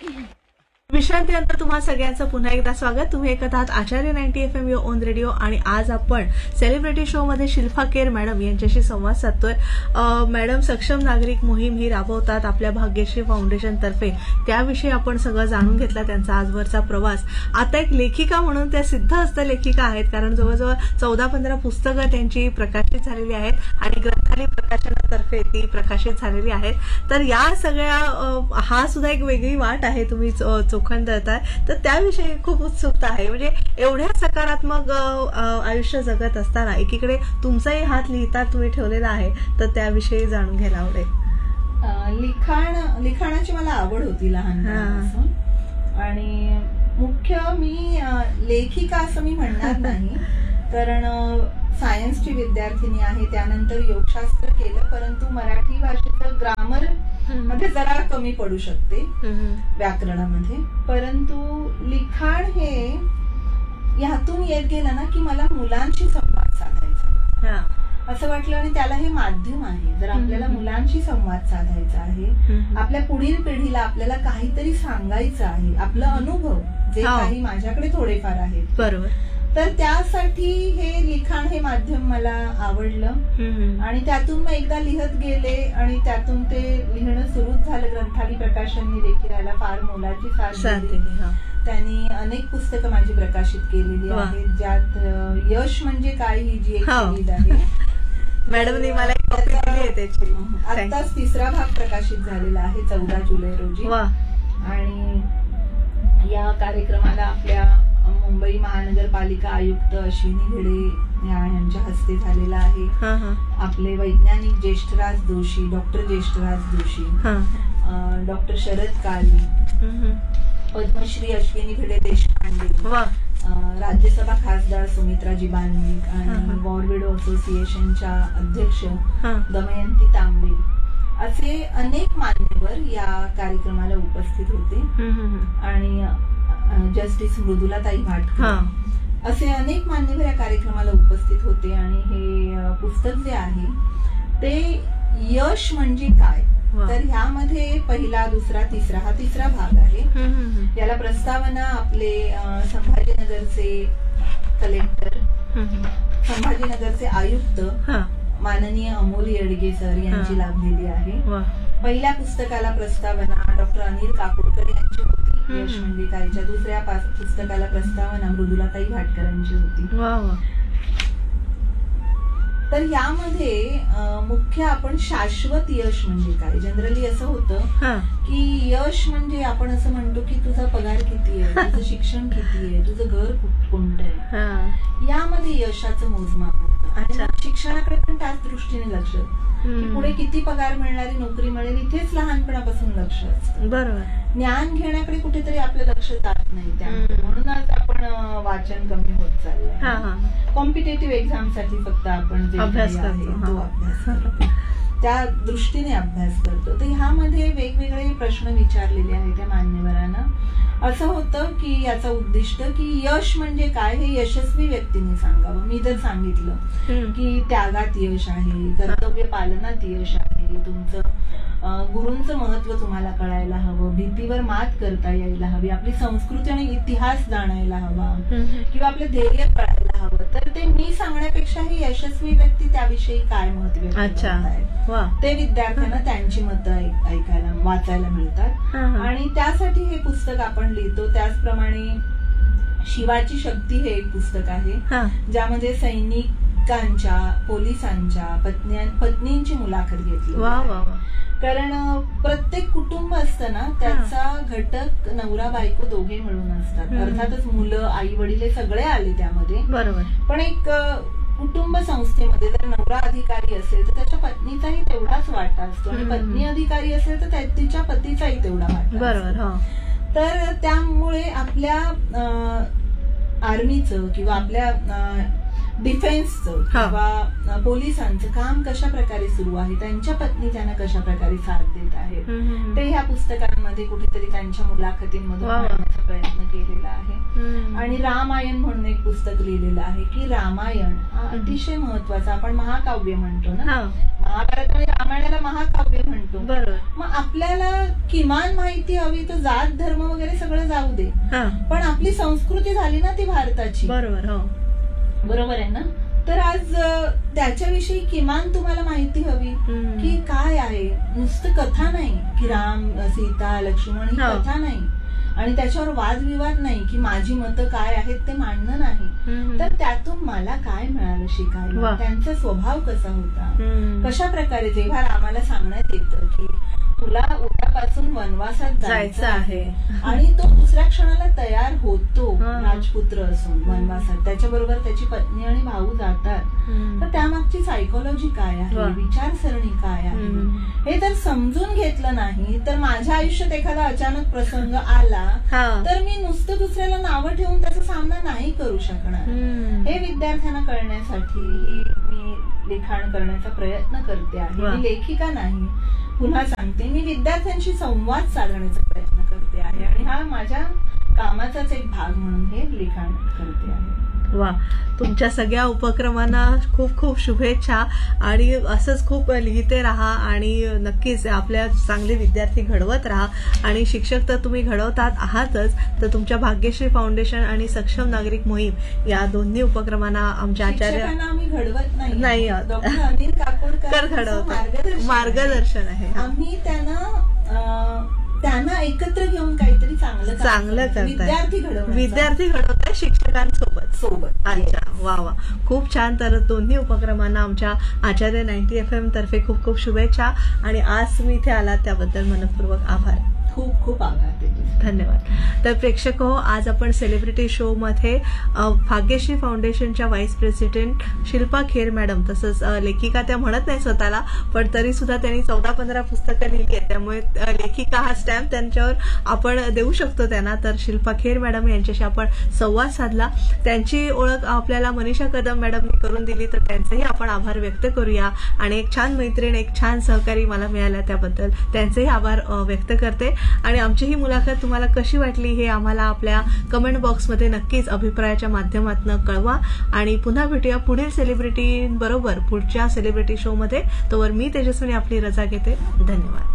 विश्रांतीनंतर तुम्हा सगळ्यांचं पुन्हा एकदा स्वागत. तुम्ही ऐकत आहात आचार्य 90 FM युअर ओन रेडिओ आणि आज आपण सेलिब्रिटी शो मध्ये शिल्पा केर मॅडम यांच्याशी संवाद साधतोय. मॅडम सक्षम नागरिक मोहीम ही राबवतात आपल्या भाग्यश्री फाउंडेशन तर्फे. त्याविषयी आपण सगळं जाणून घेतला, त्यांचा आजवरचा प्रवास. आता एक लेखिका म्हणून त्या सिद्ध हस्त लेखिका आहेत, कारण जवळजवळ 14-15 पुस्तकं त्यांची प्रकाशित झालेली आहेत आणि ग्रंथालय प्रकाशनातर्फे ती प्रकाशित झालेली आहेत. तर या सगळ्या हा सुद्धा एक वेगळी वाट आहे, तुम्ही चोखंद देताय, तर त्याविषयी खूप उत्सुकता आहे. म्हणजे एवढ्या सकारात्मक आयुष्य जगत असताना एकीकडे तुमचाही हात लिहिता तुम्ही ठेवलेला आहे, तर त्याविषयी जाणून घ्यायला आवडेल. लिखाणाची मला आवड होती लहानपणापासून आणि मुख्य मी लेखिका असं मी म्हणणार नाही, कारण सायन्सची विद्यार्थिनी आहे, त्यानंतर योगशास्त्र केलं, परंतु मराठी भाषेचं ग्रामर मध्ये जरा कमी पडू शकते व्याकरणामध्ये. परंतु लिखाण हे ह्यातून येत गेलं ना की मला मुलांशी संवाद साधायचा असं वाटलं आणि त्याला हे माध्यम आहे. जर आपल्याला मुलांशी संवाद साधायचा आहे, आपल्या पुढील पिढीला आपल्याला काहीतरी सांगायचं आहे, आपलं अनुभव जे काही माझ्याकडे थोडेफार आहेत, बरोबर, तर त्यासाठी हे लिखाण हे माध्यम मला आवडलं आणि त्यातून मग एकदा लिहत गेले आणि त्यातून ते लिहिणं सुरूच झालं. ग्रंथालय प्रकाशननी देखील याला फार मोलाची साथ दिली. त्यांनी अनेक पुस्तकं माझी प्रकाशित केलेली आहेत, ज्यात यश म्हणजे काय ही जी एक सिरीज आहे. मॅडमनी मला एक कॉपी दिली आहे त्याची. आत्ताच 3रा भाग प्रकाशित झालेला आहे 14 जुलै रोजी. आणि या कार्यक्रमाला आपल्या मुंबई महानगरपालिका आयुक्त अश्विनी भिडे यांच्या हस्ते झालेला आहे. आपले वैज्ञानिक ज्येष्ठराज जोशी, डॉक्टर ज्येष्ठराज जोशी, डॉक्टर शरद काळी, पद्मश्री अश्विनी भिडे देशपांडे, राज्यसभा खासदार सुमित्राजी बांनिक आणि वॉर विडो असोसिएशनच्या अध्यक्ष दमयंती तांबे असे अनेक मान्यवर या कार्यक्रमाला उपस्थित होते. आणि जस्टिस मृदुलाताई भाटकर असे अनेक मान्यवर या कार्यक्रमाला उपस्थित होते. आणि हे पुस्तक जे आहे ते यश म्हणजे काय, तर ह्यामध्ये पहिला, दुसरा, तिसरा, हा 3रा भाग आहे. याला प्रस्तावना आपले संभाजीनगरचे कलेक्टर, संभाजीनगरचे आयुक्त माननीय अमोल येडगे सर यांची लाभलेली आहे. पहिल्या पुस्तकाला प्रस्तावना डॉक्टर अनिल काकोडकर यांची होती, यश म्हणजे कायच्या. दुसऱ्या पुस्तकाला प्रस्तावना मृदुलाताई भाटकरांची होती. तर यामध्ये मुख्य आपण शाश्वत यश म्हणजे काय, जनरली असं होतं की यश म्हणजे आपण असं म्हणतो की तुझा पगार किती आहे, तुझं शिक्षण किती आहे, तुझं घर कोणतं आहे, यामध्ये यशाचं मोजमाप होतं. आणि शिक्षणाकडे पण त्याच दृष्टीने लक्ष, की पुढे किती पगार मिळणारी नोकरी मिळेल इथेच लहानपणापासून लक्ष असतं. बरोबर, ज्ञान घेण्याकडे कुठेतरी आपलं लक्ष जात नाही. त्यामुळे म्हणूनच आपण वाचन कमी होत चाललंय. कॉम्पिटेटिव्ह एक्झाम साठी फक्त आपण जे अभ्यास करतो, तो अभ्यास करतो, त्या दृष्टीने अभ्यास करतो. तर ह्यामध्ये वेगवेगळे प्रश्न विचारलेले आहेत त्या मान्यवरांना. असं होतं की याचं उद्दिष्ट की यश म्हणजे काय हे यशस्वी व्यक्तीने सांगावं. मी जर सांगितलं की त्यागात यश आहे, कर्तव्य पालनात यश आहे, तुमचं गुरूंचं महत्व तुम्हाला कळायला हवं, भीतीवर मात करता यायला हवी, आपली संस्कृती आणि इतिहास जाणायला हवा, किंवा आपलं ध्येय कळायला हवं, तर ते मी सांगण्यापेक्षा ही यशस्वी व्यक्ती त्याविषयी काय मत व्यक्त करतात ते विद्यार्थ्यांना त्यांची मतं ऐकायला वाचायला मिळतात. आणि त्यासाठी हे पुस्तक आपण लिहितो. त्याचप्रमाणे शिवाची शक्ती हे एक पुस्तक आहे, ज्यामध्ये सैनिकांच्या, पोलिसांच्या पत्नींची मुलाखत घेतली. कारण प्रत्येक कुटुंब असतं ना, त्याचा घटक नवरा बायको दोघे मिळून असतात. अर्थातच मुलं, आई वडील हे सगळे आले त्यामध्ये, बरोबर. पण एक कुटुंब संस्थेमध्ये जर नवरा अधिकारी असेल तर त्याच्या पत्नीचाही तेवढाच वाटा असतो, आणि पत्नी अधिकारी असेल तर तिच्या पतीचाही तेवढा वाटा, बरोबर. तर त्यामुळे आपल्या आर्मीचं किंवा आपल्या डिफेन्सचं किंवा पोलिसांचं काम कशा प्रकारे सुरू आहे, त्यांच्या पत्नी त्यांना कशा प्रकारे साथ देत आहेत, ते ह्या पुस्तकांमध्ये कुठेतरी त्यांच्या मुलाखतींमधून मांडण्याचा प्रयत्न केलेला आहे. आणि रामायण म्हणून एक पुस्तक लिहिलेलं आहे की रामायण हा अतिशय महत्वाचा, आपण महाकाव्य म्हणतो ना, महाभारत आणि रामायण रामायणाला महाकाव्य म्हणतो. बरोबर. मग आपल्याला किमान माहिती हवी, तर जात धर्म वगैरे सगळं जाऊ दे, पण आपली संस्कृती झाली ना ती भारताची. बरोबर. हो, बरोबर आहे ना. तर आज त्याच्याविषयी किमान तुम्हाला माहिती हवी की काय आहे. नुसतं कथा नाही की राम सीता लक्ष्मण ही कथा नाही, आणि त्याच्यावर वादविवाद नाही की माझी मतं काय आहेत ते मांडणं नाही, तर त्यातून मला काय मिळालं शिकायला, त्यांचा स्वभाव कसा होता, कशा प्रकारे जेव्हा रामाला सांगण्यात येतं की तुला उद्यापासून वनवासात जायचं आहे आणि तो दुसऱ्या क्षणाला तयार होतो, राजपुत्र असून वनवासात, त्याच्याबरोबर त्याची पत्नी आणि भाऊ जातात, तर त्यामागची सायकोलॉजी काय आहे, विचारसरणी काय आहे, हे जर समजून घेतलं नाही तर माझ्या आयुष्यात एखादा अचानक प्रसंग आला तर मी नुसतं दुसऱ्याला नावं ठेवून त्याचा सामना नाही करू शकणार. हे विद्यार्थ्यांना कळण्यासाठी मी लिखाण करण्याचा प्रयत्न करते आहे. मी लेखिका नाही, पुन्हा सांगते, मी विद्यार्थ्यांशी संवाद साधण्याचा प्रयत्न करते आहे आणि हा माझ्या कामाचाच एक भाग म्हणून हे लिखाण करते आहे. वा, तुमच्या सगळ्या उपक्रमांना खूप खूप शुभेच्छा आणि असंच खूप लिहिते राहा आणि नक्कीच आपल्या चांगले विद्यार्थी घडवत राहा. आणि शिक्षक तर तुम्ही घडवतात आहातच, तर तुमच्या भाग्यश्री फाउंडेशन आणि सक्षम नागरिक मोहीम या दोन्ही उपक्रमांना आमच्या आचार्य आम्ही घडवत नाही, डॉक्टर अनिल काकोडकर घडवतात, मार्गदर्शन आहे. आम्ही त्यांना एकत्र घेऊन काहीतरी चांगलं करताय, विद्यार्थी घडवताय शिक्षकांसोबत. अच्छा, वा वा, खूप छान. तर दोन्ही उपक्रमांना आमच्या आचार्य 90 FM तर्फे खूप खूप शुभेच्छा आणि आज तुम्ही इथे आलात त्याबद्दल मनपूर्वक आभार. खूप खूप आभार, धन्यवाद. तर प्रेक्षक हो, आज आपण सेलिब्रिटी शो मध्ये भाग्यश्री फाउंडेशनच्या vice president Shilpa Kher madam, तसंच लेखिका त्या म्हणत नाही स्वतःला, पण तरी सुद्धा त्यांनी 14-15 पुस्तकं लिहिली आहेत, त्यामुळे लेखिका हा स्टॅम्प त्यांच्यावर आपण देऊ शकतो त्यांना. तर शिल्पा खेर मॅडम यांच्याशी आपण संवाद साधला. त्यांची ओळख आपल्याला मनीषा कदम मॅडमनी करून दिली, तर त्यांचेही आपण आभार व्यक्त करूया. आणि एक छान मैत्रीण, एक छान सहकारी मला मिळाला, त्याबद्दल त्यांचेही आभार व्यक्त करते. आणि आमची ही मुलाखत तुम्हाला कशी वाटली हे आम्हाला आपल्या कमेंट बॉक्समध्ये नक्कीच अभिप्रायाच्या माध्यमातून कळवा. आणि पुन्हा भेटूया पुढील सेलिब्रिटी बरोबर पुढच्या सेलिब्रिटी शो मध्ये. तोवर मी तेजस्विनी आपली रजा घेते. धन्यवाद.